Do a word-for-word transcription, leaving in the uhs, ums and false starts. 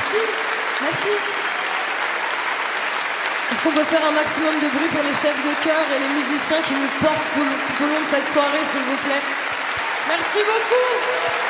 Merci, merci. Est-ce qu'on peut faire un maximum de bruit pour les chefs de chœur et les musiciens qui nous portent tout, tout au long de cette soirée, s'il vous plaît? Merci beaucoup.